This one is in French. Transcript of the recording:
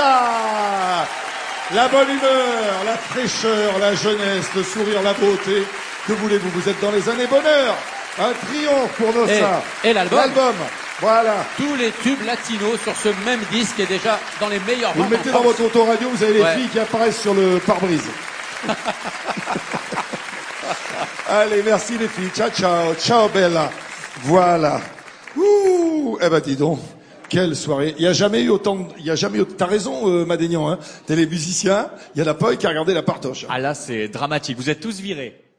ça. La bonne humeur, la fraîcheur, la jeunesse, le sourire, la beauté. Que voulez-vous? Vous êtes dans les années bonheur. Un triomphe pour Nossa. Et l'album. L'album. Voilà. Tous les tubes latinos sur ce même disque est déjà dans les meilleurs Vous ventes le mettez en dans France. votre autoradio, vous avez les Ouais. filles qui apparaissent sur le pare-brise. Allez, merci les filles. Ciao, ciao. Ciao, Bella. Voilà. Ouh. Eh ben, dis donc. Quelle soirée. Il y a jamais eu t'as raison, Madénian, hein. T'es les musiciens. Il y en a pas un qui a regardé la partoche. Ah là, c'est dramatique. Vous êtes tous virés.